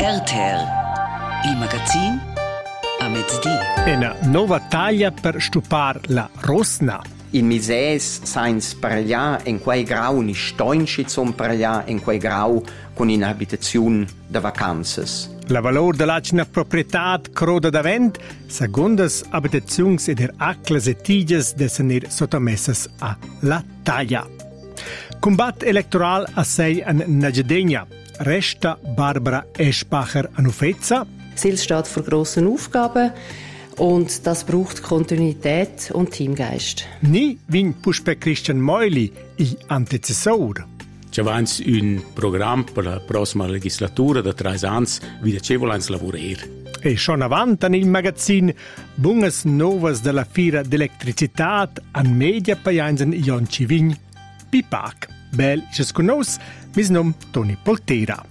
RTR, il magazin a mezz'dì. Una nuova taglia per stupar la rosna. In mises sains parellà in quei grau ni stoinci zum parellà in quei grau con inabitazione da vacanzas. La valor dell'acina proprietà croda da vent, secondas abitazions ed aclas e tiges de senir sottomessas a la taglia. Combat elettoral a sei an Nagedegna. Resta Barbara Eschbacher an Ufezza. SIL steht vor grossen Aufgaben und das braucht Kontinuität und Teamgeist. Ni vin puspe Christian Meuli, I antecessor. C'è avanti un programma per la prossima legislatura da 3 anni, vi dicevo ans lavorare. E schon avant an il magazin bungas novas della fira d'elettricità an media paianzen Ion Civign, Pipac. Bel is conos, mis nom Toni Poltera.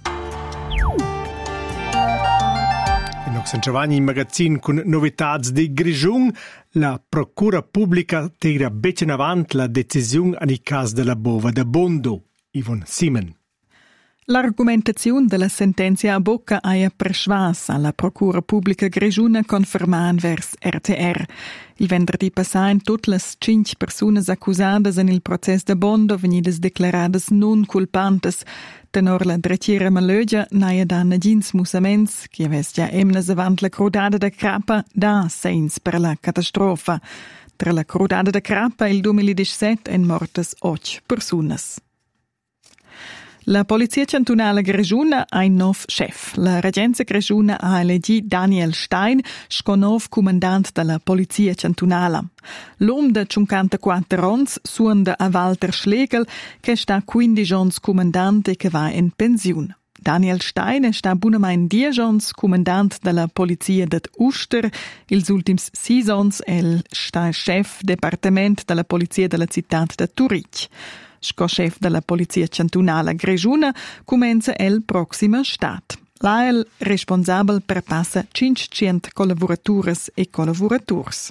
E noch san Giovanni in magazin con novitats di Grigiun, la procura pubblica tira becen avant la decisione an il cas della bova da Bondo, Yvonne Simen. L'argumentazione della sentenza a bocca ha persuas alla procura pubblica grigiuna conferman vers RTR. Il venerdì passato tutte le 5 persone accusate nel processo de Bondo venidas declarate non culpantes. Tenor la drettiera malögia naia danna gins musaments, che avesse già emnes avant la crodada da crappa da seins per la catastrofa. Tra la crodada da crappa il 2017 en mortes 8 personas. La Polizia Cantonala Grigiuna ha un nuovo chef. La Regenza Grigiuna ha elegito Daniel Stein, sconov comandante della Polizia Cantonala. L'uomo di 54 anni suona a Walter Schlegel, che sta 15 anni comandante e che va in pensione. Daniel Stein sta buonamente 10 anni comandante della Polizia di Uster. Ils ultims 6 anni sta chef departamento della Polizia della città di Zurich. Sco chef della Polizia Cantonala Grigiuna comenza el proxima stat. La el responsabel per passa 500 collaboratores e collaborators.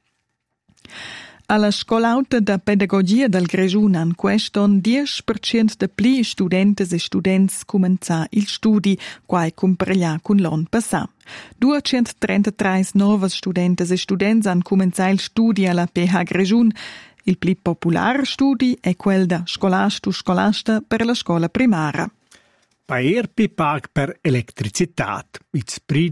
Alla scolauta da pedagogia del Grigiuna in queston 10% de pli studentes e students comenza il studi quai compreglià con l'an passà. 233 novas studentes e students han comenza il studi alla PH Grigiun. Il più popolare studi è quel da scolasto-scolasta per la scuola primaria. Paer Pipac per elettricità.